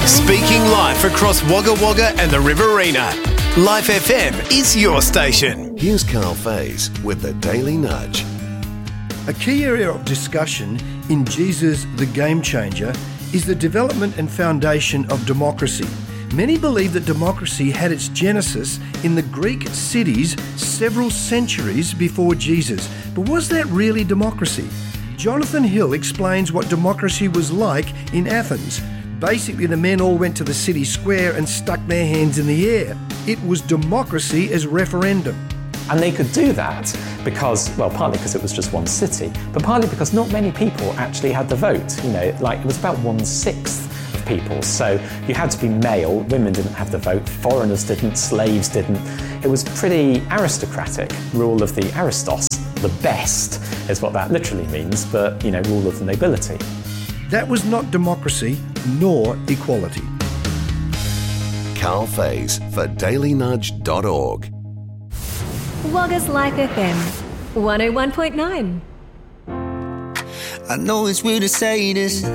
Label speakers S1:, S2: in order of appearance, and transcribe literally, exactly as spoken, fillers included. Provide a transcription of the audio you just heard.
S1: Speaking live across Wagga Wagga and the Riverina. Life F M is your station.
S2: Here's Carl Faze with the Daily Nudge.
S3: A key area of discussion in Jesus the Game Changer is the development and foundation of democracy. Many believe that democracy had its genesis in the Greek cities several centuries before Jesus. But was that really democracy? Jonathan Hill explains what democracy was like in Athens. Basically, the men all went to the city square and stuck their hands in the air. It was democracy as referendum.
S4: And they could do that because, well, partly because it was just one city, but partly because not many people actually had the vote. You know, like it was about one-sixth of people. So you had to be male, women didn't have the vote, foreigners didn't, slaves didn't. It was pretty aristocratic, rule of the aristos. The best is what that literally means, but, you know, rule of the nobility.
S3: That was not democracy, nor equality.
S2: Carl Faze for daily nudge dot org.
S5: Wagga's Life F M, one oh one point nine.
S6: I know it's weird to say this,